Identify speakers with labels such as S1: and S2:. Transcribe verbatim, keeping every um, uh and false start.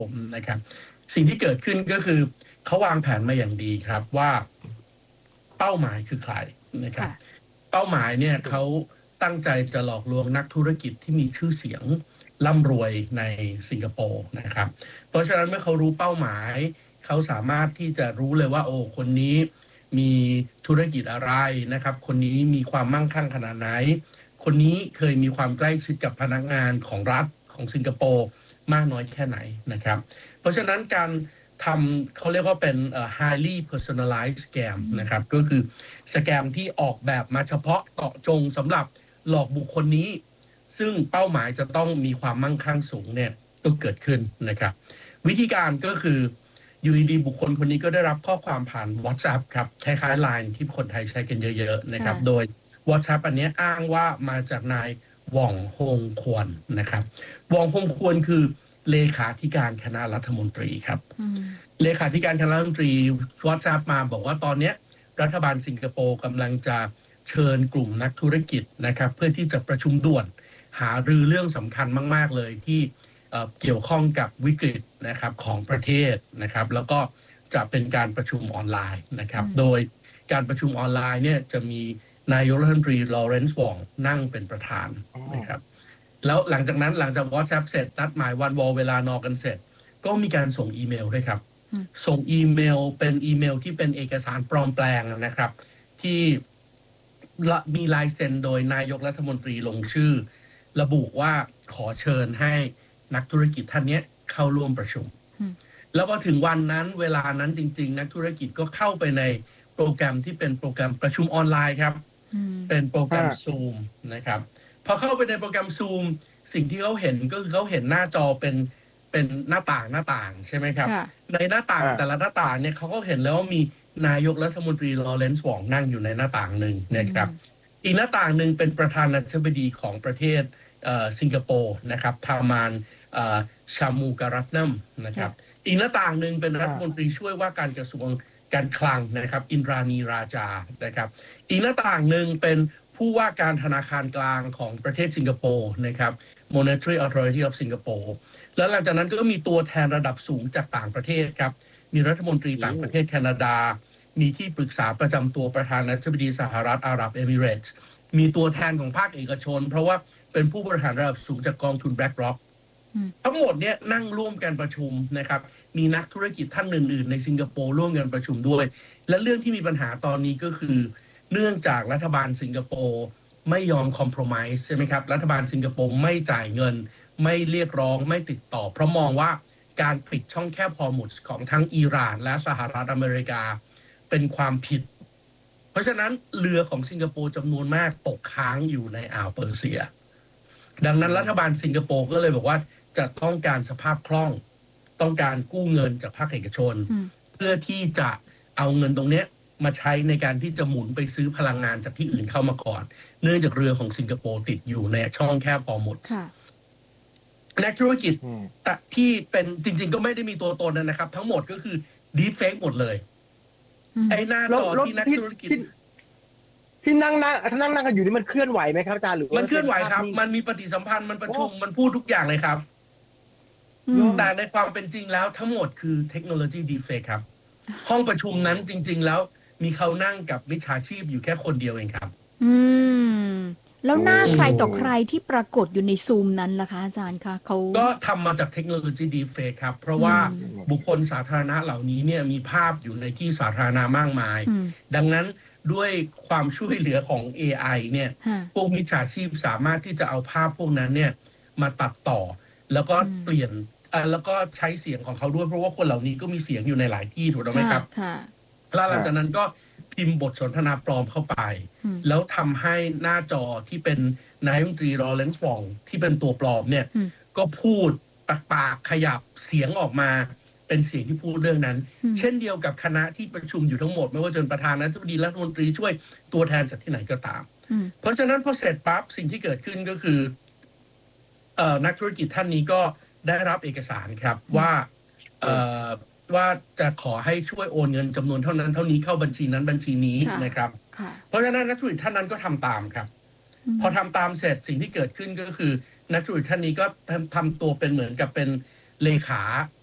S1: ผมนะครับสิ่งที่เกิดขึ้นก็คือเขาวางแผนมาอย่างดีครับว่าเป้าหมายคือใครนะครับเป้าหมายเนี่ยเขาตั้งใจจะหลอกลวงนักธุรกิจที่มีชื่อเสียงร่ำรวยในสิงคโปร์นะครับเพราะฉะนั้นเมื่อเขารู้เป้าหมายเขาสามารถที่จะรู้เลยว่าโอ้คนนี้มีธุรกิจอะไรนะครับคนนี้มีความมั่งคั่งขนาดไหนคนนี้เคยมีความใกล้ชิดกับพนักงานของรัฐของสิงคโปร์มากน้อยแค่ไหนนะครับเพราะฉะนั้นการทำเขาเรียกว่าเป็น highly personalized scam นะครับก็คือสแกมที่ออกแบบมาเฉพาะเจาะจงสำหรับหลอกบุคคลนี้ซึ่งเป้าหมายจะต้องมีความมั่งคั่งสูงเนี่ยก็เกิดขึ้นนะครับวิธีการก็คืออยู่ดีๆบุคคลคนนี้ก็ได้รับข้อความผ่าน WhatsApp ครับคล้ายๆ ไลน์ ที่คนไทยใช้กันเยอะๆนะครับโดย WhatsApp อันนี้อ้างว่ามาจากนายหว่องฮงควนนะครับหว่องฮงควนคือเลขาธิการคณะรัฐมนตรีครับเลขาธิการคณะรัฐมนตรี WhatsApp มาบอกว่าตอนนี้รัฐบาลสิงคโปร์กำลังจะเชิญกลุ่มนักธุรกิจนะครับเพื่อที่จะประชุมด่วนหารือเรื่องสำคัญมากๆเลยที่เกี่ยวข้องกับวิกฤตนะครับของประเทศนะครับแล้วก็จะเป็นการประชุมออนไลน์นะครับโดยการประชุมออนไลน์เนี่ยจะมีนายกรัฐมนตรีลอเรนซ์วองนั่งเป็นประธานนะครับแล้วหลังจากนั้นหลังจาก WhatsApp เสร็จนัดหมายวันวอลเวลานอกันเสร็จก็มีการส่งอีเมลด้วยครับส่งอีเมลเป็นอีเมลที่เป็นเอกสารปลอมแปลงนะครับที่มีลายเซ็นโดยนายกรัฐมนตรีลงชื่อระบุว่าขอเชิญให้นักธุรกิจท่านนี้เข้าร่วมประชุมแล้วพอถึงวันนั้นเวลานั้นจริงๆนักธุรกิจก็เข้าไปในโปรแกรมที่เป็นโปรแกรมประชุมออนไลน์ครับเป็นโปรแกรม Zoom นะครับพอเข้าไปในโปรแกรม Zoom สิ่งที่เขาเห็นก็คือเขาเห็นหน้าจอเป็นเป็นหน้าต่างหน้าต่างใช่ไหมครับในหน้าต่างแต่ละหน้าต่างเนี่ยเขาก็เห็นแล้วว่ามีนายกรัฐมนตรีลอเรนซ์หว่องนั่งอยู่ในหน้าต่างหนึ่งนะครับอีกหน้าต่างหนึ่งเป็นประธานาธิบดีของประเทศสิงคโปร์นะครับทามานชามูการัตนัมนะครับอีกหน้าต่างหนึ่งเป็นรัฐมนตรีช่วยว่าการกระทรวงการคลังนะครับอินทรานีราจานะครับอีกหน้าต่างหนึ่งเป็นผู้ว่าการธนาคารกลางของประเทศสิงคโปร์นะครับ Monetary Authority of Singapore แล้วหลังจากนั้นก็มีตัวแทนระดับสูงจากต่างประเทศครับมีรัฐมนตรีต่างประเทศแคนาดามีที่ปรึกษาประจำตัวประธานาธิบดีสหรัฐอาหรับเอมิเรตส์มีตัวแทนของภาคเอกชนเพราะว่าเป็นผู้บริหารระดับสูงจากกองทุน BlackRock ทั้งหมดเนี่ยนั่งร่วมกันประชุมนะครับมีนักธุรกิจท่านอื่นๆในสิงคโปร์ร่วมกันประชุมด้วยและเรื่องที่มีปัญหาตอนนี้ก็คือเนื่องจากรัฐบาลสิงคโปร์ไม่ยอมคอมโพรไมซ์ใช่ไหมครับรัฐบาลสิงคโปร์ไม่จ่ายเงินไม่เรียกร้องไม่ติดต่อเพราะมองว่าการปิดช่องแคบฮอร์มุซของทั้งอิหร่านและสหรัฐอเมริกาเป็นความผิดเพราะฉะนั้นเรือของสิงคโปร์จำนวนมากตกค้างอยู่ในอ่าวเปอร์เซียดังนั้นรัฐบาลสิงคโปร์ก็เลยบอกว่าจะต้องการสภาพคล่องต้องการกู้เงินจากภาคเอกชนเพื่อที่จะเอาเงินตรงนี้มาใช้ในการที่จะหมุนไปซื้อพลังงานจากที่อื่นเข้ามาก่อนเนื่องจากเรือของสิงคโปร์ติดอยู่ในช่องแคบฮอร์มุซนักธุรกิจแต่ที่เป็นจริงๆก็ไม่ได้มีตัวตนนะครับทั้งหมดก็คือดีเฟกหมดเลยไอ้หน้าจอที่นักธุรกิจ
S2: ที่นั่งนั่งนั่งนั่งกันอยู่นี่มันเคลื่อนไหวไหมครับอาจารย์หรือ
S1: มันเคลื่อนไหวครับมันมีปฏิสัมพันธ์มันประชุมมันพูดทุกอย่างเลยครับแต่ในความเป็นจริงแล้วทั้งหมดคือเทคโนโลยีดีเฟกครับห้องประชุมนั้นจริงๆแล้วมีเขานั่งกับมิจฉาชีพอยู่แค่คนเดียวเองครับ
S3: อืมแล้วหน้าใครต่อใครที่ปรากฏอยู่ในซูมนั้นล่ะคะอาจารย์คะเขา
S1: ก็ทำมาจากเทคโนโลยีดีเฟกครับเพราะว่าบุคคลสาธารณะเหล่านี้เนี่ยมีภาพอยู่ในที่สาธารณะมากมายดังนั้นด้วยความช่วยเหลือของ เอ ไอ เนี่ยพวกมิจฉาชีพสามารถที่จะเอาภาพพวกนั้นเนี่ยมาตัดต่อแล้วก็เปลี่ยนแล้วก็ใช้เสียงของเขาด้วยเพราะว่าคนเหล่านี้ก็มีเสียงอยู่ในหลายที่ถูกต้องไหมครับแล้วหลังจากนั้นก็พิมพ์บทสนทนาปลอมเข้าไปแล้วทำให้หน้าจอที่เป็นนายกรัฐมนตรีลอเรนซ์วองที่เป็นตัวปลอมเนี่ยก็พูดปากขยับเสียงออกมาเป็นเสียงที่พูดเรื่องนั้นเช่นเดียวกับคณะที่ประชุมอยู่ทั้งหมดไม่ว่าจะเป็นประธานาธิบดีรัฐมนตรีช่วยตัวแทนจากที่ไหนก็ตามเพราะฉะนั้นพอเสร็จปั๊บสิ่งที่เกิดขึ้นก็คือนักธุรกิจท่านนี้ก็ได้รับเอกสารครับว่าว่าจะขอให้ช่วยโอนเงินจำนวนเท่านั้นเท่านี้เข้าบัญชีนั้นบัญชีนี้นะครับเพราะฉะนั้นนักธุรกิจท่านนั้นก็ทำตามครับพอทำตามเสร็จสิ่งที่เกิดขึ้นก็คือนักธุรกิจท่านนี้ก็ทำตัวเป็นเหมือนกับเป็นเลขา